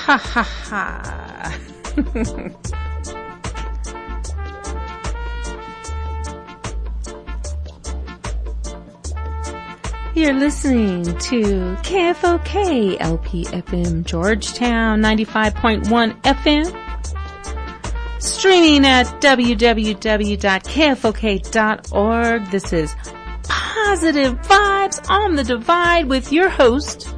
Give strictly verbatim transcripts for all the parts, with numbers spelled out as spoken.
Ha ha ha. You're listening to K F O K L P F M Georgetown ninety-five point one F M. Streaming at w w w dot k f o k dot org. This is Positive Vibes on the Divide with your host,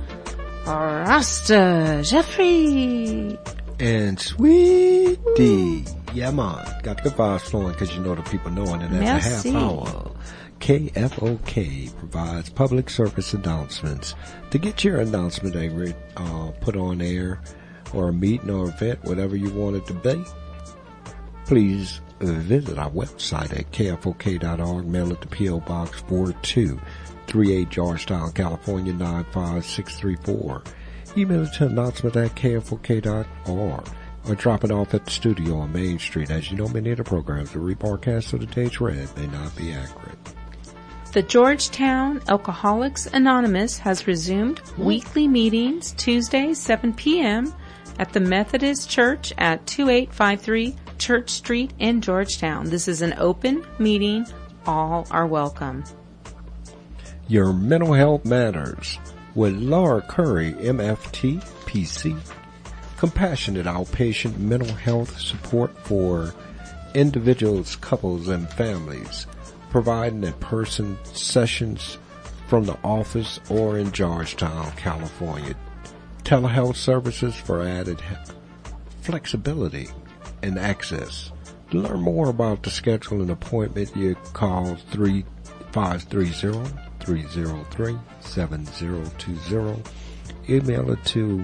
Rasta Jeffrey. And Sweet D. Yeah, man. Got the good vibes flowing because you know the people knowing, and that's Merci. a half hour. K F O K provides public service announcements. To get your announcement uh, put on air, or a meeting or event, whatever you want it to be, please visit our website at k f o k dot org. Mail it to P O Box four two three eight, Georgetown, California nine five six three four. Email it to announcement at k f o k dot org. Or drop it off at the studio on Main Street. As you know, many of the programs that rebroadcast of the day's read may not be accurate. The Georgetown Alcoholics Anonymous has resumed weekly meetings Tuesday, seven p.m. at the Methodist Church at twenty-eight fifty-three Church Street in Georgetown. This is an open meeting. All are welcome. Your Mental Health Matters with Laura Curry, M F T, P C. Compassionate outpatient mental health support for individuals, couples, and families. Providing in-person sessions from the office or in Georgetown, California. Telehealth services for added flexibility and access. To learn more about the schedule and appointment, you call three five three zero, three zero three, seven zero two zero. Email it to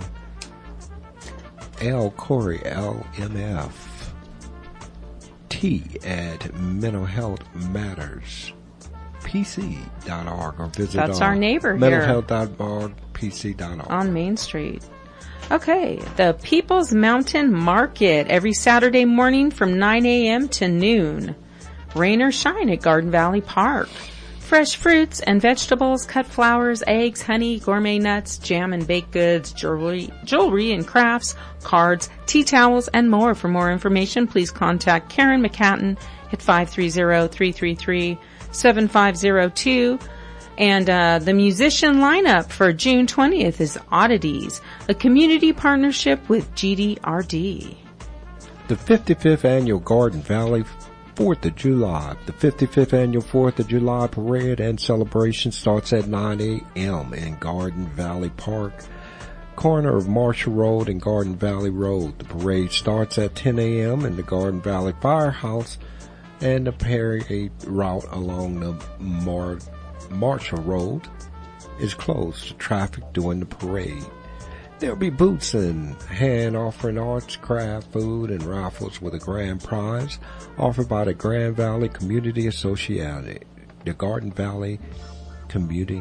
L Corey, L M F. T at mental health matters p c dot org, or visit That's our neighbor mental here. health dot org p c dot org. On Main Street. Okay, the People's Mountain Market every Saturday morning from nine a.m. to noon. Rain or shine at Garden Valley Park. Fresh fruits and vegetables, cut flowers, eggs, honey, gourmet nuts, jam and baked goods, jewelry, jewelry and crafts, cards, tea towels, and more. For more information, please contact Karen McCatton at five three zero, three three three, seven five zero two. And uh the musician lineup for June twentieth is Oddities, a community partnership with G D R D. The fifty-fifth Annual Garden Valley fourth of July. The fifty-fifth Annual fourth of July Parade and Celebration starts at nine a.m. in Garden Valley Park, corner of Marshall Road and Garden Valley Road. The parade starts at ten a.m. in the Garden Valley Firehouse, and the parade route along the Mar- Marshall Road is closed to traffic during the parade. There'll be booths and hand offering arts, craft, food, and raffles with a grand prize offered by the Grand Valley Community Association, the Garden Valley Community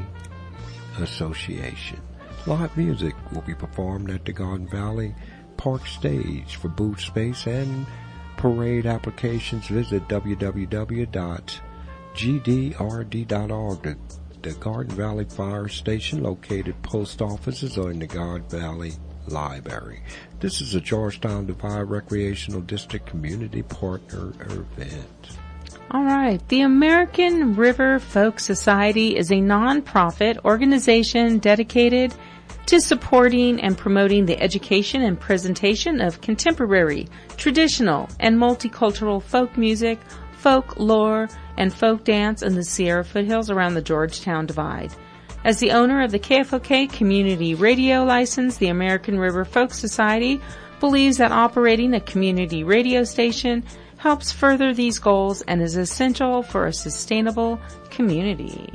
Association. Live music will be performed at the Garden Valley Park stage. For booth space and parade applications, visit w w w dot g d r d dot org. The Garden Valley Fire Station located post offices are in the Garden Valley Library. This is a Georgetown Divide Recreational District Community Partner event. All right. The American River Folk Society is a non-profit organization dedicated to supporting and promoting the education and presentation of contemporary, traditional, and multicultural folk music, folk lore, and folk dance in the Sierra foothills around the Georgetown Divide. As the owner of the K F O K community radio license, the American River Folk Society believes that operating a community radio station helps further these goals and is essential for a sustainable community.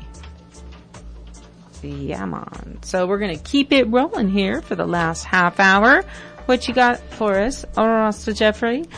Yeah, man. So we're going to keep it rolling here for the last half hour. What you got for us, Rasta Jeffrey?